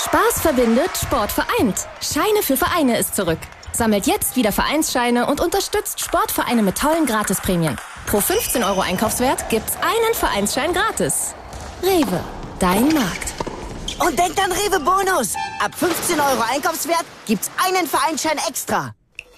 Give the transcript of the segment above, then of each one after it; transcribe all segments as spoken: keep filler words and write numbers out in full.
Spaß verbindet, Sport vereint. Scheine für Vereine ist zurück. Sammelt jetzt wieder Vereinsscheine und unterstützt Sportvereine mit tollen Gratisprämien. Pro fünfzehn Euro Einkaufswert gibt's einen Vereinsschein gratis. Rewe, dein Markt. Und denkt an Rewe Bonus. Ab fünfzehn Euro Einkaufswert gibt's einen Vereinsschein extra.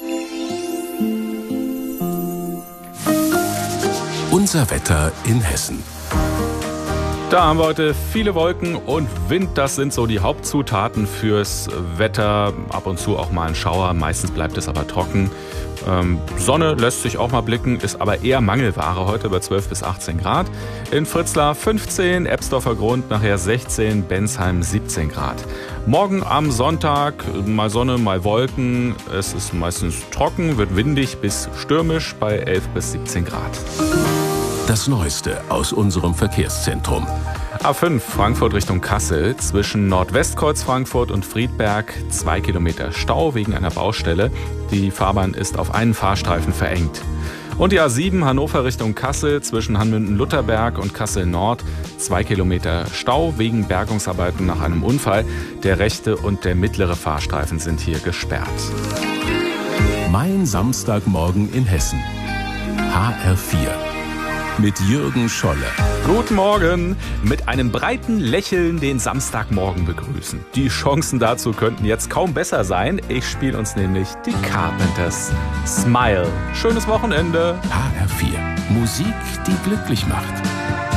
Unser Wetter in Hessen. Da haben wir heute viele Wolken und Wind. Das sind so die Hauptzutaten fürs Wetter. Ab und zu auch mal ein Schauer. Meistens bleibt es aber trocken. Ähm, Sonne lässt sich auch mal blicken, ist aber eher Mangelware heute bei zwölf bis achtzehn Grad. In Fritzlar fünfzehn, Ebsdorfer Grund nachher sechzehn, Bensheim siebzehn Grad. Morgen am Sonntag mal Sonne, mal Wolken. Es ist meistens trocken, wird windig bis stürmisch bei elf bis siebzehn Grad. Das Neueste aus unserem Verkehrszentrum. A fünf Frankfurt Richtung Kassel. Zwischen Nordwestkreuz Frankfurt und Friedberg zwei Kilometer Stau wegen einer Baustelle. Die Fahrbahn ist auf einen Fahrstreifen verengt. Und die A sieben Hannover Richtung Kassel. Zwischen Hanmünden-Lutherberg und Kassel Nord zwei Kilometer Stau wegen Bergungsarbeiten nach einem Unfall. Der rechte und der mittlere Fahrstreifen sind hier gesperrt. Mein Samstagmorgen in Hessen. H R vier. Mit Jürgen Scholle. Guten Morgen. Mit einem breiten Lächeln den Samstagmorgen begrüßen. Die Chancen dazu könnten jetzt kaum besser sein. Ich spiele uns nämlich die Carpenters. Smile. Schönes Wochenende. H R vier. Musik, die glücklich macht.